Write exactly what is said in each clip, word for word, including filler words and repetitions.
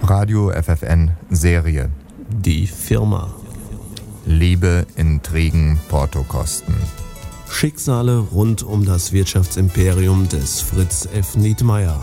Radio F F N Serie. Die Firma. Liebe, Intrigen, Portokosten. Schicksale rund um das Wirtschaftsimperium des Fritz F. Nietmeyer.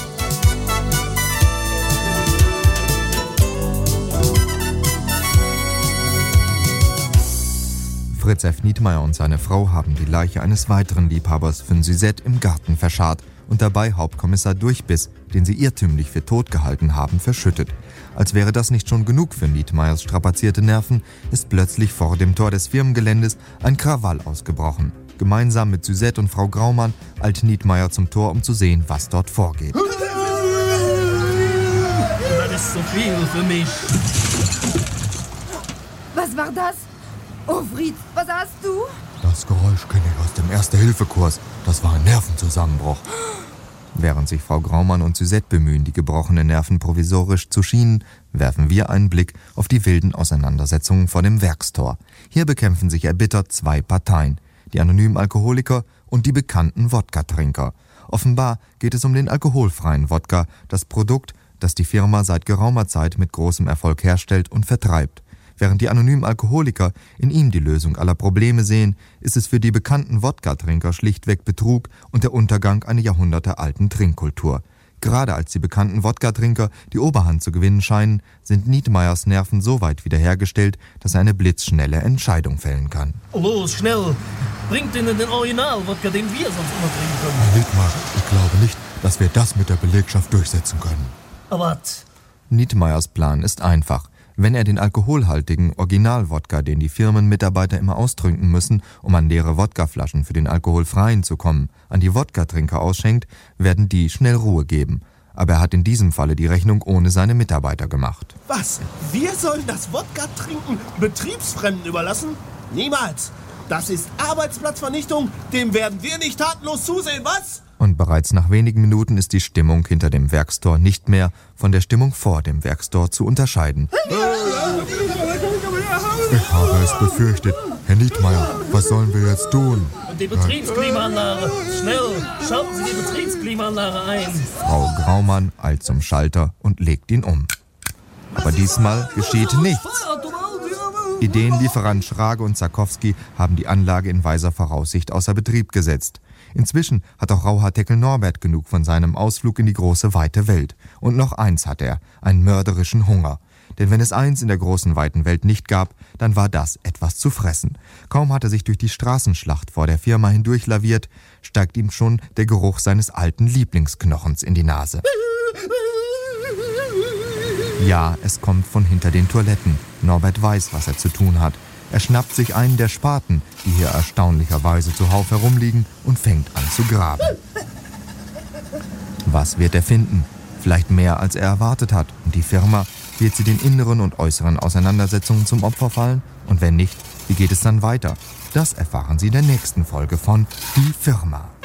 Fritz F. Nietmeyer und seine Frau haben die Leiche eines weiteren Liebhabers von Suzette im Garten verscharrt und dabei Hauptkommissar Durchbiss, den sie irrtümlich für tot gehalten haben, verschüttet. Als wäre das nicht schon genug für Nietmeyers strapazierte Nerven, ist plötzlich vor dem Tor des Firmengeländes ein Krawall ausgebrochen. Gemeinsam mit Suzette und Frau Graumann eilt Nietmeyer zum Tor, um zu sehen, was dort vorgeht. Das ist so viel für mich. Was war das? Oh, Fritz, was hast du? Das Geräusch kenne ich aus dem Erste-Hilfe-Kurs. Das war ein Nervenzusammenbruch. Während sich Frau Graumann und Suzette bemühen, die gebrochenen Nerven provisorisch zu schienen, werfen wir einen Blick auf die wilden Auseinandersetzungen vor dem Werkstor. Hier bekämpfen sich erbittert zwei Parteien, die anonymen Alkoholiker und die bekannten Wodka-Trinker. Offenbar geht es um den alkoholfreien Wodka, das Produkt, das die Firma seit geraumer Zeit mit großem Erfolg herstellt und vertreibt. Während die anonymen Alkoholiker in ihm die Lösung aller Probleme sehen, ist es für die bekannten Wodka-Trinker schlichtweg Betrug und der Untergang einer jahrhundertealten Trinkkultur. Gerade als die bekannten Wodka-Trinker die Oberhand zu gewinnen scheinen, sind Nietmeyers Nerven so weit wiederhergestellt, dass er eine blitzschnelle Entscheidung fällen kann. Los, schnell! Bringt ihnen den Original-Wodka, den wir sonst immer trinken können. Herr Nietmeyer, ich glaube nicht, dass wir das mit der Belegschaft durchsetzen können. Aber Nietmeyers Plan ist einfach. Wenn er den alkoholhaltigen Original-Wodka, den die Firmenmitarbeiter immer austrinken müssen, um an leere Wodkaflaschen für den alkoholfreien zu kommen, an die Wodka-Trinker ausschenkt, werden die schnell Ruhe geben. Aber er hat in diesem Falle die Rechnung ohne seine Mitarbeiter gemacht. Was? Wir sollen das Wodka-Trinken Betriebsfremden überlassen? Niemals! Das ist Arbeitsplatzvernichtung, dem werden wir nicht tatenlos zusehen, was? Und bereits nach wenigen Minuten ist die Stimmung hinter dem Werkstor nicht mehr von der Stimmung vor dem Werkstor zu unterscheiden. Ich habe es befürchtet. Herr Nietmeyer, was sollen wir jetzt tun? die Betriebsklimaanlage. Schnell, schalten Sie die Betriebsklimaanlage ein. Frau Graumann eilt zum Schalter und legt ihn um. Aber diesmal geschieht nichts. Ideenlieferant Schrage und Zakowski haben die Anlage in weiser Voraussicht außer Betrieb gesetzt. Inzwischen hat auch Rauharteckel Norbert genug von seinem Ausflug in die große, weite Welt. Und noch eins hat er, einen mörderischen Hunger. Denn wenn es eins in der großen, weiten Welt nicht gab, dann war das etwas zu fressen. Kaum hat er sich durch die Straßenschlacht vor der Firma hindurchlaviert, steigt ihm schon der Geruch seines alten Lieblingsknochens in die Nase. Ja, es kommt von hinter den Toiletten. Norbert weiß, was er zu tun hat. Er schnappt sich einen der Spaten, die hier erstaunlicherweise zuhauf herumliegen, und fängt an zu graben. Was wird er finden? Vielleicht mehr, als er erwartet hat. Und die Firma, wird sie den inneren und äußeren Auseinandersetzungen zum Opfer fallen? Und wenn nicht, wie geht es dann weiter? Das erfahren Sie in der nächsten Folge von Die Firma.